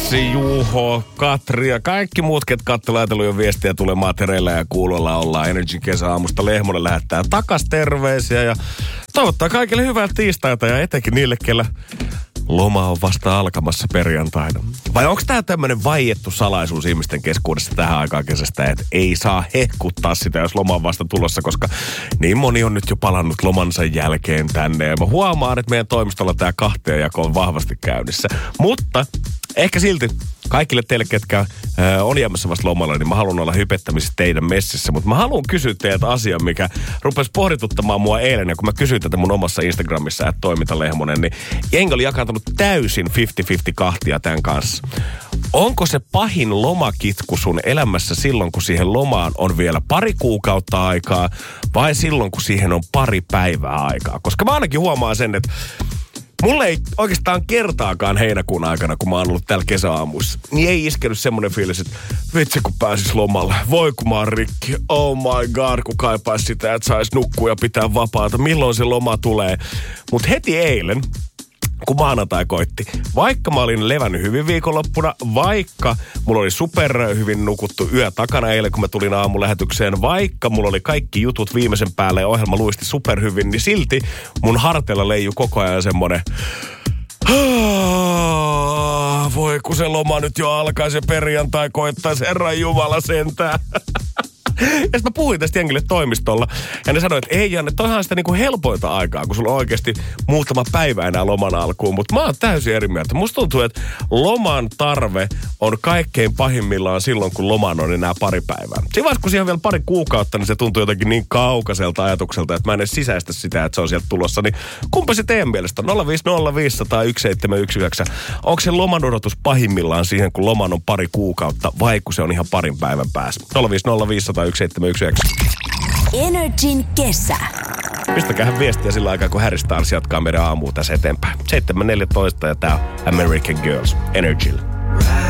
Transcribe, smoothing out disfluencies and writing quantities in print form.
Anssi, Juho, Katri ja kaikki muut, ketkä olette laitellut jo viestiä tulemaan Tereillä ja Kuulolla ollaan Energy kesäaamusta. Lehmonen lähettää takas terveisiä ja toivottaa kaikille hyvää tiistaita ja etenkin niille, kellä loma on vasta alkamassa perjantaina. Vai onko tämä tämmöinen vaiettu salaisuus ihmisten keskuudessa tähän aikaan kesästä, että ei saa hehkuttaa sitä, jos loma on vasta tulossa, koska niin moni on nyt jo palannut lomansa jälkeen tänne. Ja mä huomaan, että meidän toimistolla tämä kahtiajako on vahvasti käynnissä. Mutta ehkä silti kaikille teille, ketkä on jäämässä vasta lomalla, niin mä haluan olla hypettämisessä teidän messissä. Mutta mä haluan kysyä teiltä asian, mikä rupesi pohdituttamaan mua eilen. Ja kun mä kysyin tätä mun omassa Instagramissa, että Toiminta Lehmonen, niin jengi oli jakantanut täysin 50-50 kahtia tämän kanssa. Onko se pahin lomakitku sun elämässä silloin, kun siihen lomaan on vielä pari kuukautta aikaa, vai silloin, kun siihen on pari päivää aikaa? Koska mä ainakin huomaan sen, että mulle ei oikeastaan kertaakaan heinäkuun aikana, kun mä oon ollut täällä kesäaamuissa, niin ei iskenyt semmoinen fiilis, että vitsi kun pääsis lomalle. Voi kun mä oon rikki. Oh my god, kun kaipais sitä, että sais nukkua ja pitää vapaata. Milloin se loma tulee? Mut heti eilen, kun maanantai koitti, vaikka mä olin levännyt hyvin viikonloppuna, vaikka mulla oli super hyvin nukuttu yö takana eilen, kun mä tulin aamulähetykseen, vaikka mulla oli kaikki jutut viimeisen päälle ja ohjelma luisti super hyvin, niin silti mun harteilla leijui koko ajan semmonen voi kun se loma nyt jo alkaisi ja perjantai koittaisi, Herran Jumala sentään. Ja sitten mä puhuin tästä jengille toimistolla. Ja ne sanoi, että ei Janne, toihan sitä niinku helpointa aikaa, kun sulla on oikeasti muutama päivä enää loman alkuun. Mutta mä oon täysin eri mieltä. Musta tuntuu, että loman tarve on kaikkein pahimmillaan silloin, kun loman on enää pari päivää. Siinä vaiheessa, kun siihen on vielä pari kuukautta, niin se tuntuu jotenkin niin kaukaiselta ajatukselta, että mä en edes sisäistä sitä, että se on sieltä tulossa. Niin kumpa se teidän mielestä? 050501719. Onko se loman odotus pahimmillaan siihen, kun loman on pari kuukautta, vai kun se on ihan parin päivän päässä? 050501719. Energin kesä. Pistäkäähän viestiä sillä aikaa, kun Harry Styles jatkaa meidän aamua tässä eteenpäin. 7.14 ja tää on American Girls Energyllä.